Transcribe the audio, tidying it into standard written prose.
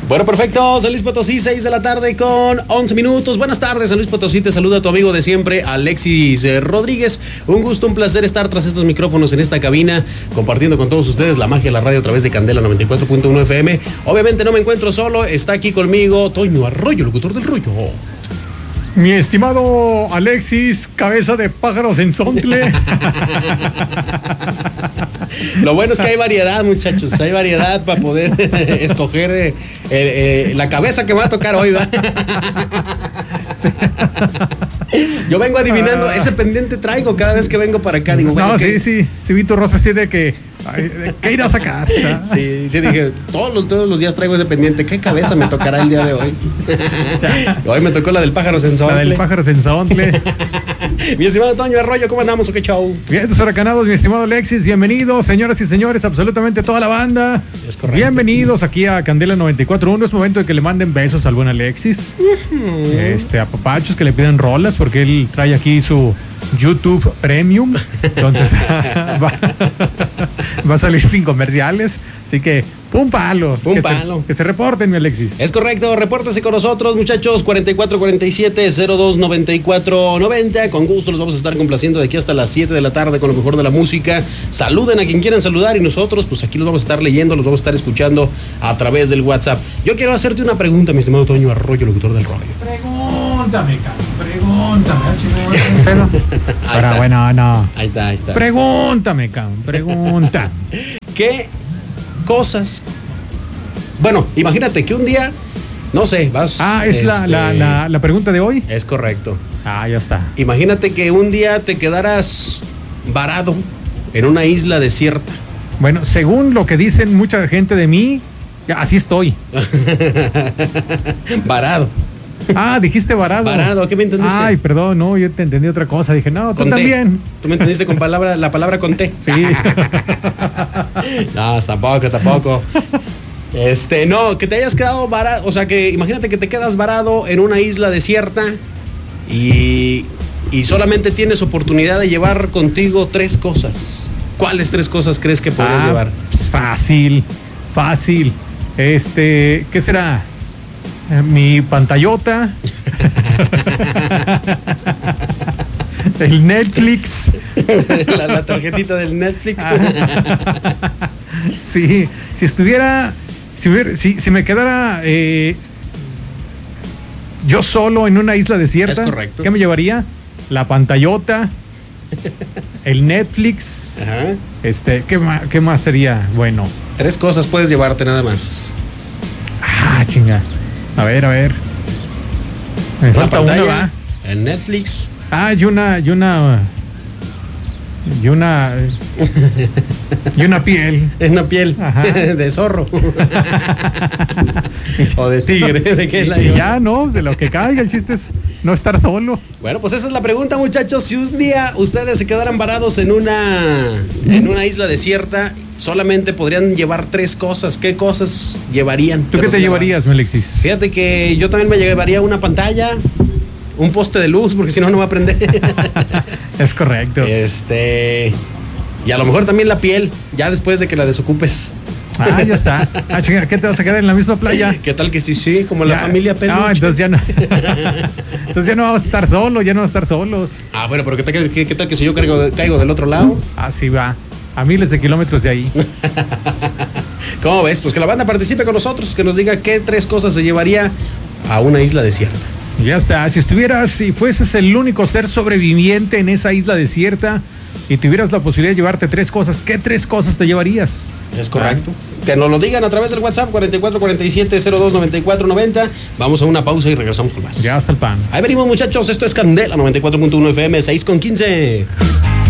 Bueno, perfecto. San Luis Potosí, 6 de la tarde con 11 minutos. Buenas tardes, San Luis Potosí. Te saluda tu amigo de siempre, Alexis Rodríguez. Un gusto, un placer estar tras estos micrófonos en esta cabina, compartiendo con todos ustedes la magia de la radio a través de Candela 94.1 FM. Obviamente no me encuentro solo. Está aquí conmigo Toño Arroyo, locutor del rollo. Mi estimado Alexis, cabeza de pájaro sensontle. Lo bueno es que hay variedad, muchachos. Hay variedad para poder escoger la cabeza que me va a tocar hoy, ¿va? Sí. Yo vengo adivinando, ese pendiente traigo cada vez que vengo para acá. Digo, bueno, no, sí, vi tu rostro así de que, ¿qué irá a sacar? Sí, dije, todos los días traigo ese pendiente. ¿Qué cabeza me tocará el día de hoy? Hoy me tocó la del pájaro sensontle. La del pájaro sensontle. Mi estimado Toño Arroyo, ¿cómo andamos o qué show? Bien, tus huracanados, mi estimado Alexis, bienvenidos, señoras y señores, absolutamente toda la banda. Es correcto. Bienvenidos aquí a Candela 94.1. Es momento de que le manden besos al buen Alexis. A papachos que le piden rolas, porque él trae aquí su YouTube Premium. Entonces va a salir sin comerciales. Así que, pum palo. Que se reporten, mi Alexis. Es correcto, repórtese con nosotros, muchachos. 4447-029490. Con gusto los vamos a estar complaciendo de aquí hasta las 7 de la tarde con lo mejor de la música. Saluden a quien quieran saludar y nosotros, pues aquí los vamos a estar leyendo, los vamos a estar escuchando a través del WhatsApp. Yo quiero hacerte una pregunta, mi estimado Toño Arroyo, locutor del rollo. Pregúntame, cabrón, Pero bueno, no. Ahí está. Pregúntame, cabrón, pregunta. ¿Qué cosas? Bueno, imagínate que un día, no sé, vas... ¿Es la pregunta de hoy? Es correcto. Ya está. Imagínate que un día te quedaras varado en una isla desierta. Bueno, según lo que dicen mucha gente de mí, así estoy. Varado. Dijiste varado. Varado, ¿qué me entendiste? Ay, perdón, no, yo te entendí otra cosa. Dije, no, tú con también. ¿Tú me entendiste con la palabra con T? Sí. No, tampoco. No, que te hayas quedado varado, o sea, que imagínate que te quedas varado en una isla desierta y solamente tienes oportunidad de llevar contigo 3 cosas. ¿Cuáles 3 cosas crees que podrías llevar? Pues fácil. ¿Qué será? Mi pantallota. El Netflix. La tarjetita del Netflix. Sí, si me quedara yo solo en una isla desierta, es correcto. ¿Qué me llevaría? La pantallota, el Netflix. Ajá. ¿Qué más sería? Bueno, 3 cosas puedes llevarte nada más. Chinga. A ver. Me falta pantalla, una, ¿va? El Netflix. Y una piel. Es una piel. Ajá. De zorro. O de tigre. ¿De qué es la ya, no, de lo que caiga. El chiste es no estar solo. Bueno, pues esa es la pregunta, muchachos. Si un día ustedes se quedaran varados en una isla desierta, solamente podrían llevar 3 cosas. ¿Qué cosas llevarían? ¿Tú qué te llevarías, Alexis? Fíjate que yo también me llevaría una pantalla, un poste de luz, porque si no va a prender. Es correcto. Y a lo mejor también la piel, ya después de que la desocupes. Ya está. Chinga, ¿qué te vas a quedar en la misma playa? ¿Qué tal que sí? Como la familia Peluche. No, entonces ya no. Entonces ya no vamos a estar solos, solos. Bueno, pero ¿qué tal que si yo caigo del otro lado? Así va. A miles de kilómetros de ahí. ¿Cómo ves? Pues que la banda participe con nosotros, que nos diga qué 3 cosas se llevaría a una isla desierta. Ya está. Si fueses el único ser sobreviviente en esa isla desierta y tuvieras la posibilidad de llevarte 3 cosas, ¿qué 3 cosas te llevarías? Es correcto. Que nos lo digan a través del WhatsApp 4447-029490. Vamos a una pausa y regresamos con más. Ya está el pan. Ahí venimos, muchachos. Esto es Candela 94.1 FM, 6:15.